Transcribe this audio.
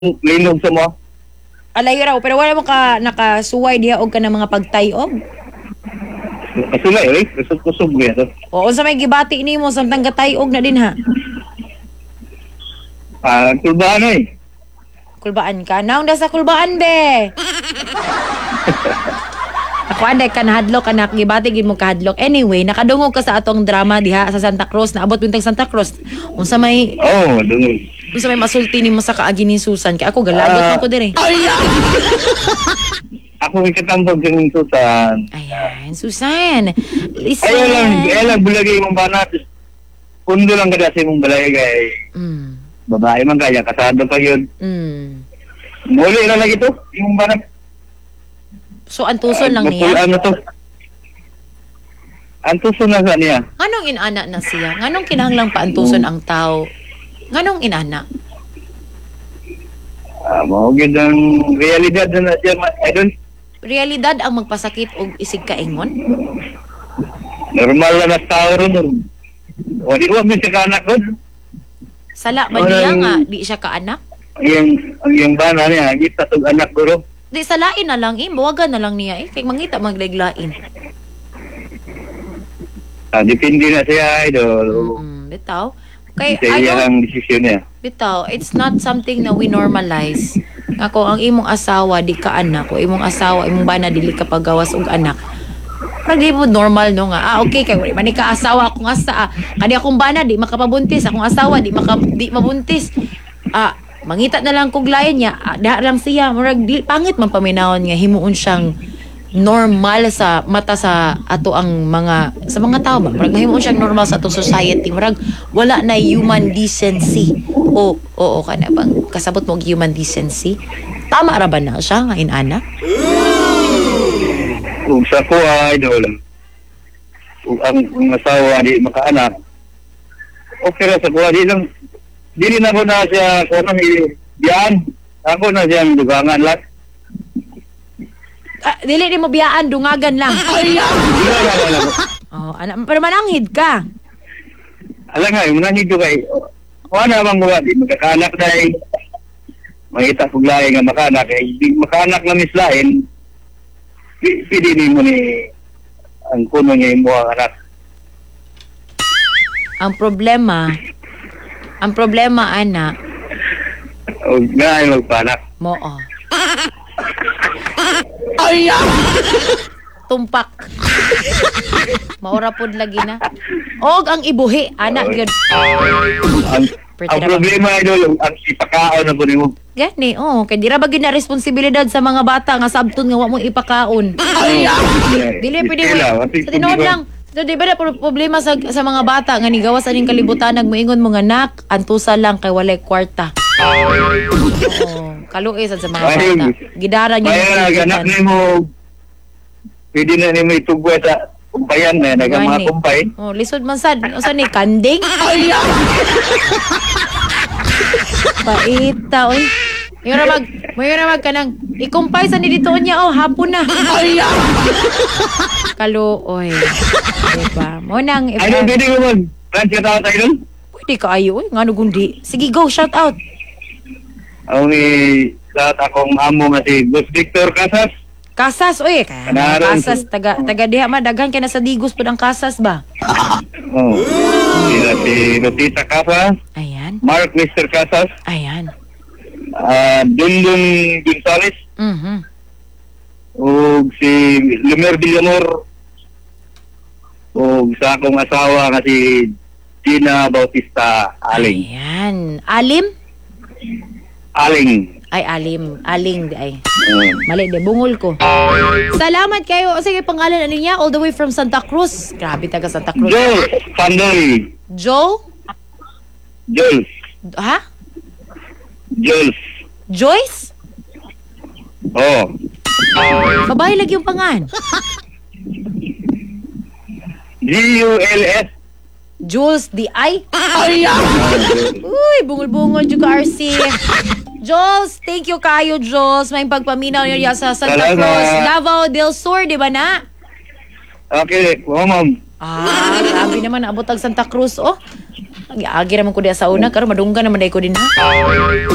linog sa mo. Alayo raw, pero wala mo ka nakasuway diha og ka ng mga pagtayog. Kasi na kusog niya to. Oo, sa may gibati nimo samtang gatayog na din ha. Kulbaan eh. Kulbaan ka. Naong da sa kulbaan be. Ako anday ka nahadlok anak gibati gid mo kahadlok. Anyway, nakadungog ka sa atong drama diha sa Santa Cruz, naabot bintang Santa Cruz. Unsa may Dungog. unsa may masulti nimo sa kaagi ni Susan kay ako galagot man ko dire. Ako ikatambog ng Susan. Ayan, Susan. Listen. Ayaw lang bulagi mong banat. Pundo lang kada sa mong balay kay babae man kaya kasado pa yun. Muli na lagi to, yung banat. So antuson lang niya. Ano to? Antuson na sa niya. Nganong inana na siya? Nganong kinahanglang paantuson ang tao? Nganong inana? Mawagid ang realidad na siya, idol. Realidad ang magpasakit og isig kaingon? Normal na tao ron. O di ko siya kaanak ron. Sala ba niya nga di siya kaanak? Yung bana niya, kita tog anak ko ron. Di salain na lang bawagan na lang niya kay mangita magleglain. Depende na siya, idol. Bitaw. Kay Siya ang desisyon niya. bitaw, it's not something na we normalize. Ako ang imong asawa di ka anak, o imong asawa imong bana dili ka pagawas og anak. Pero di mo normal no nga. Okay kay wala man ni ka asawa akong asa. Kani akong bana di makapabuntis, akong asawa di mabuntis. Mangita na lang kog layan niya. Daha lang siya murag pangit man paminawon nga himuon siyang normal sa mata sa ato ang sa mga tao ba murag himuon siyang normal sa atong society murag wala na human decency. Oo kana bang kasabot mo og human decency? Tama ra ba na siya nga inana? Kung sa ko, idol, kung ang asawa di makaanak, okay na sa ko, di rin ako na siya, kung biyaan, ako na siyang dugangan lahat. Dili ni mo biyaan, dungagan lang. Dugangan ako. Anak, pero mananghid ka. Alam nga, yung nangyid ko kay, kung ano bang mga, di magkakaanak na eh, makita kong lahi nga makaanak, di makaanak na mislain, pili mo ni ang kuno niya yung mga anak. Ang problema, anak, O nga ay magpanak. moo. Tumpak. Maura pod lagi na. Og ang ibuhi, anak gyud. Ang problema, idol, ang ipakaon na po ni mo. Gani, kay di ra ba gyud na responsibilidad sa mga bata nga sabton nga wa mo ipakaon. Dili pwede mo. Sa tinuod lang. So, di ba na problema sa mga bata nga ni gawas aning kalibutan nagmoingon mo nga nak, antusa lang kay walay kwarta. Kaluoy sad sa mga bata. Gidara niya. Kaya anak ni mo, pwede na ni mo itugwa sa kumpayan na mga kumpay. Lisod man sad. Usa ni kanding? Paita, oy. Yung ramag ka nang ikumpay sa ni dito niya, hapon na. Kaluoy. Diba? Mo nang Ano, pwede ko mag branch ka tayo doon? Pwede ka ayo, nga gundi. Sige, go, shout out. Ang sa akong amo nga si Gus Victor Casas. Kasas, oy. Kasas, taga diha madaghan kay na sa Digos pud ang kasas ba? Sila si Rosita Casas. Ayan. Mark Mr. Casas. Ayan. Dundong Gonzales. O si Lumer Villamor. O sa akong asawa nga si Gina Bautista Aling. Ayan. Alim? Aling. Ay, Aling di ay. Mali di, bungol ko. Salamat kayo. Sige, pangalan ano niya? All the way from Santa Cruz. Grabe, taga Santa Cruz. Joel Pandoy. Joe? Jules. Ha? Jules. Joyce? Babae lagi yung pangan. Juls. Jules D.I. Uy, bungol-bungol juga RC. Jules, thank you kayo, Jules. May pagpaminaw niya sa Santa Cruz, Davao del Sur, di ba na? Okay, ma'am. Grabe naman, abot ang Santa Cruz, Agi naman ko diya sa una, karo madunggan naman day ko din ha.